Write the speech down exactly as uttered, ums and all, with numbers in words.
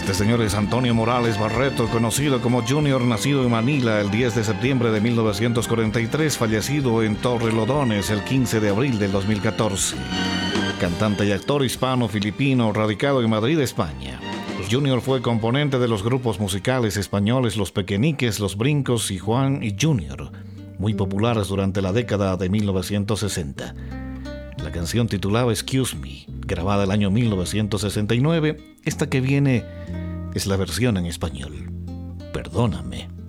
Este señor es Antonio Morales Barreto, conocido como Junior, nacido en Manila el diez de septiembre de mil novecientos cuarenta y tres, fallecido en Torrelodones el quince de abril del dos mil catorce. Cantante y actor hispano-filipino, radicado en Madrid, España. Junior fue componente de los grupos musicales españoles Los Pequeñiques, Los Brincos y Juan y Junior, muy populares durante la década de mil novecientos sesenta. La canción titulada Excuse Me, grabada el año mil novecientos sesenta y nueve, esta que viene es la versión en español. Perdóname.